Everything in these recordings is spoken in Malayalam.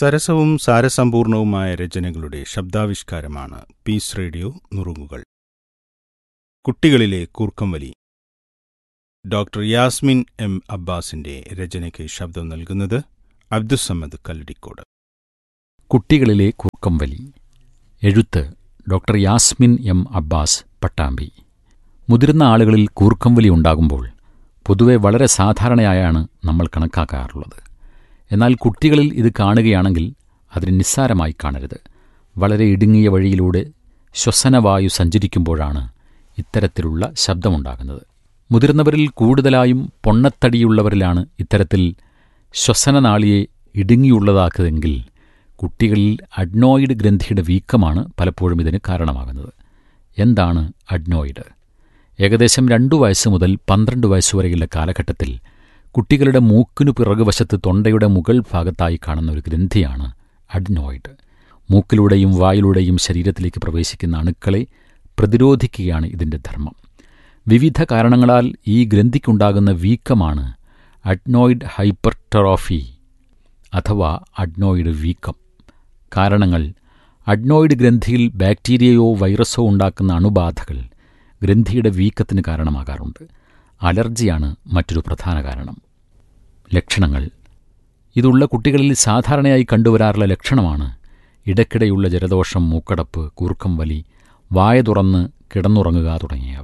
സരസവും സാരസമ്പൂർണവുമായ രചനകളുടെ ശബ്ദാവിഷ്കാരമാണ് പീസ് റേഡിയോ നുറുങ്ങുകൾ. കുട്ടികളിലെ കൂർക്കംവലി. ഡോക്ടർ യാസ്മിൻ എം അബ്ബാസിന്റെ രചനയ്ക്ക് ശബ്ദം നൽകുന്നത് അബ്ദുസ്സമദ് കല്ലടിക്കോട്. കുട്ടികളിലെ കൂർക്കംവലി. എഴുത്ത് doctor Yasmin M Abbas, Pattambi. മുതിർന്ന ആളുകളിൽ കൂർക്കംവലി ഉണ്ടാകുമ്പോൾ പൊതുവെ വളരെ സാധാരണയായാണ് നമ്മൾ കണക്കാക്കാറുള്ളത്. എന്നാൽ കുട്ടികളിൽ ഇത് കാണുകയാണെങ്കിൽ അതിന് നിസ്സാരമായി കാണരുത്. വളരെ ഇടുങ്ങിയ വഴിയിലൂടെ ശ്വസനവായു സഞ്ചരിക്കുമ്പോഴാണ് ഇത്തരത്തിലുള്ള ശബ്ദമുണ്ടാകുന്നത്. മുതിർന്നവരിൽ കൂടുതലായും പൊണ്ണത്തടിയുള്ളവരിലാണ് ഇത്തരത്തിൽ ശ്വസനനാളിയെ ഇടുങ്ങിയുള്ളതാക്കുന്നതെങ്കിൽ കുട്ടികളിൽ അഡ്നോയിഡ് ഗ്രന്ഥിയുടെ വീക്കമാണ് പലപ്പോഴും ഇതിന് കാരണമാകുന്നത്. എന്താണ് അഡ്നോയിഡ്? ഏകദേശം 2 വയസ്സ് മുതൽ 12 വയസ്സുവരെയുള്ള കാലഘട്ടത്തിൽ കുട്ടികളുടെ മൂക്കിനു പിറകുവശത്ത് തൊണ്ടയുടെ മുകൾ ഭാഗത്തായി കാണുന്ന ഒരു ഗ്രന്ഥിയാണ് അഡ്നോയിഡ്. മൂക്കിലൂടെയും വായിലൂടെയും ശരീരത്തിലേക്ക് പ്രവേശിക്കുന്ന അണുക്കളെ പ്രതിരോധിക്കുകയാണ് ഇതിൻ്റെ ധർമ്മം. വിവിധ കാരണങ്ങളാൽ ഈ ഗ്രന്ഥിക്കുണ്ടാകുന്ന വീക്കമാണ് അഡ്നോയിഡ് ഹൈപ്പർട്രോഫി അഥവാ അഡ്നോയിഡ് വീക്കം. കാരണങ്ങൾ: അഡ്നോയിഡ് ഗ്രന്ഥിയിൽ ബാക്ടീരിയയോ വൈറസോ ഉണ്ടാക്കുന്ന അണുബാധകൾ ഗ്രന്ഥിയുടെ വീക്കത്തിന് കാരണമാകാറുണ്ട്. അലർജിയാണ് മറ്റൊരു പ്രധാന കാരണം. ലക്ഷണങ്ങൾ: ഇതുള്ള കുട്ടികളിൽ സാധാരണയായി കണ്ടുവരാറുള്ള ലക്ഷണമാണ് ഇടയ്ക്കിടെയുള്ള ജലദോഷം, മൂക്കടപ്പ്, കൂർക്കംവലി, വായ തുറന്ന് കിടന്നുറങ്ങുക തുടങ്ങിയവ.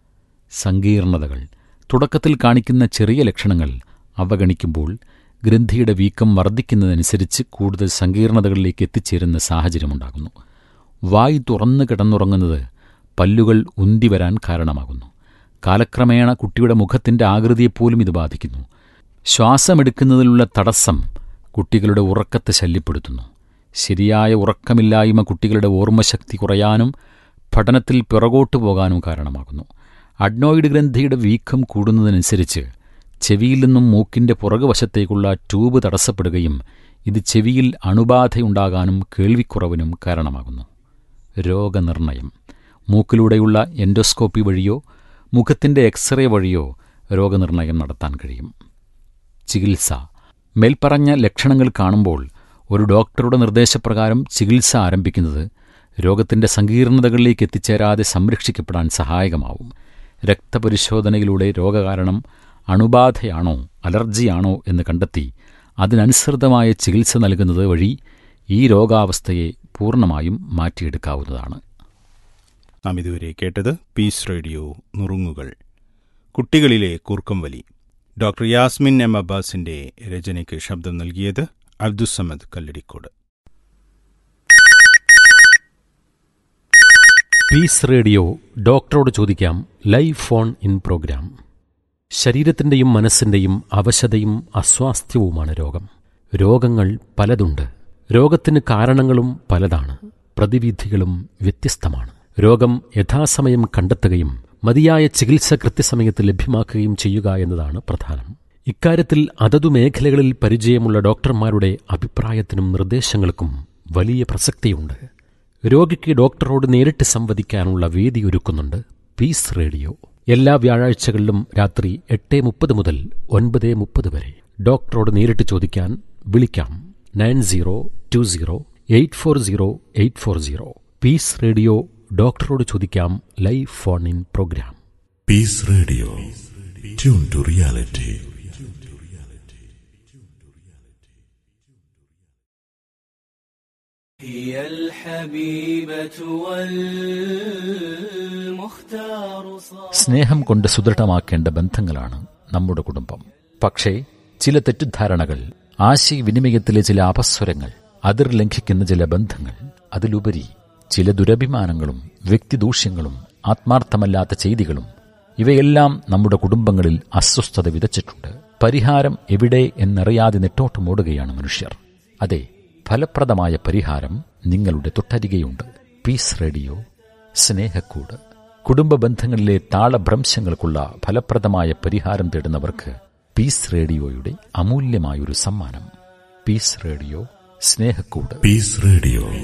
സങ്കീർണതകൾ: തുടക്കത്തിൽ കാണിക്കുന്ന ചെറിയ ലക്ഷണങ്ങൾ അവഗണിക്കുമ്പോൾ ഗ്രന്ഥിയുടെ വീക്കം വർദ്ധിക്കുന്നതനുസരിച്ച് കൂടുതൽ സങ്കീർണതകളിലേക്ക് എത്തിച്ചേരുന്ന സാഹചര്യമുണ്ടാകുന്നു. വായ് തുറന്ന് കിടന്നുറങ്ങുന്നത് പല്ലുകൾ ഉന്തിവരാൻ കാരണമാകുന്നു. കാലക്രമേണ കുട്ടിയുടെ മുഖത്തിൻ്റെ ആകൃതിയെപ്പോലും ഇത് ബാധിക്കുന്നു. ശ്വാസമെടുക്കുന്നതിലുള്ള തടസ്സം കുട്ടികളുടെ ഉറക്കത്തെ ശല്യപ്പെടുത്തുന്നു. ശരിയായ ഉറക്കമില്ലായ്മ കുട്ടികളുടെ ഓർമ്മശക്തി കുറയാനും പഠനത്തിൽ പിറകോട്ടു പോകാനും കാരണമാകുന്നു. അഡ്നോയിഡ് ഗ്രന്ഥിയുടെ വീക്കം കൂടുന്നതിനനുസരിച്ച് ചെവിയിൽ നിന്നും മൂക്കിൻ്റെ പുറകുവശത്തേക്കുള്ള ട്യൂബ് തടസ്സപ്പെടുകയും ഇത് ചെവിയിൽ അണുബാധയുണ്ടാകാനും കേൾവിക്കുറവിനും കാരണമാകുന്നു. രോഗനിർണയം: മൂക്കിലൂടെയുള്ള എൻഡോസ്കോപ്പി വഴിയോ മുഖത്തിൻ്റെ എക്സ്റേ വഴിയോ രോഗനിർണയം നടത്താൻ കഴിയും. ചികിത്സ: മേൽപ്പറഞ്ഞ ലക്ഷണങ്ങൾ കാണുമ്പോൾ ഒരു ഡോക്ടറുടെ നിർദ്ദേശപ്രകാരം ചികിത്സ ആരംഭിക്കുന്നത് രോഗത്തിൻ്റെ സങ്കീർണതകളിലേക്ക് എത്തിച്ചേരാതെ സംരക്ഷിക്കപ്പെടാൻ സഹായകമാവും. രക്തപരിശോധനയിലൂടെ രോഗകാരണം അണുബാധയാണോ അലർജിയാണോ എന്ന് കണ്ടെത്തി അതിനനുസൃതമായ ചികിത്സ നൽകുന്നത് വഴി ഈ രോഗാവസ്ഥയെ പൂർണ്ണമായും മാറ്റിയെടുക്കാവുന്നതാണ്. നാം ഇതുവരെ കേട്ടത് പീസ് റേഡിയോ നുറുങ്ങുകൾ. കുട്ടികളിലെ കൂർക്കംവലി. ഡോക്ടർ യാസ്മിൻ എം അബ്ബാസിന്റെ രചനയ്ക്ക് ശബ്ദം നൽകിയത് അബ്ദുസ്സമദ് കല്ലടിക്കോട്. പീസ് റേഡിയോ ഡോക്ടറോട് ചോദിക്കാം ലൈവ് ഫോൺ ഇൻ പ്രോഗ്രാം. ശരീരത്തിൻ്റെയും മനസ്സിൻ്റെയും അവശതയും അസ്വാസ്ഥ്യവുമാണ് രോഗം. രോഗങ്ങൾ പലതുണ്ട്. രോഗത്തിന് കാരണങ്ങളും പലതാണ്. പ്രതിവിധികളും വ്യത്യസ്തമാണ്. രോഗം യഥാസമയം കണ്ടെത്തുകയും മതിയായ ചികിത്സ കൃത്യസമയത്ത് ലഭ്യമാക്കുകയും ചെയ്യുക എന്നതാണ് പ്രധാനം. ഇക്കാര്യത്തിൽ അതതു മേഖലകളിൽ പരിചയമുള്ള ഡോക്ടർമാരുടെ അഭിപ്രായത്തിനും നിർദ്ദേശങ്ങൾക്കും വലിയ പ്രസക്തിയുണ്ട്. രോഗിക്ക് ഡോക്ടറോട് നേരിട്ട് സംവദിക്കാനുള്ള വേദി ഒരുക്കുന്നുണ്ട് പീസ് റേഡിയോ. എല്ലാ വ്യാഴാഴ്ചകളിലും രാത്രി 8:30 മുതൽ 9:30 വരെ. ഡോക്ടറോട് നേരിട്ട് ചോദിക്കാൻ വിളിക്കാം 9020840840. പീസ് റേഡിയോ ഡോക്ടറോട് ചോദിക്കാം live phone in programme. Piece radio, tune to reality. സ്നേഹം കൊണ്ട് സുദൃഢമാക്കേണ്ട ബന്ധങ്ങളാണ് നമ്മുടെ കുടുംബം. പക്ഷേ ചില തെറ്റിദ്ധാരണകൾ, ആശയവിനിമയത്തിലെ ചില അപസ്വരങ്ങൾ, അതിർ ലംഘിക്കുന്ന ചില ബന്ധങ്ങൾ, അതിലുപരി ചില ദുരഭിമാനങ്ങളും വ്യക്തിദൂഷ്യങ്ങളും ആത്മാർത്ഥമല്ലാത്ത ചെയ്തികളും ഇവയെല്ലാം നമ്മുടെ കുടുംബങ്ങളിൽ അസ്വസ്ഥത വിതച്ചിട്ടുണ്ട്. പരിഹാരം എവിടെ എന്നറിയാതെ നെട്ടോട്ടമോടുകയാണ് മനുഷ്യർ. അതെ, ഫലപ്രദമായ പരിഹാരം നിങ്ങളുടെ തൊട്ടരികെയുണ്ട്. Piece radio Snehakkoodu. കുടുംബ ബന്ധങ്ങളിലെ താളഭ്രംശങ്ങൾക്കുള്ള ഫലപ്രദമായ പരിഹാരം തേടുന്നവർക്ക് പീസ് റേഡിയോയുടെ അമൂല്യമായൊരു സമ്മാനം. Piece radio Snehakkoodu. Piece radio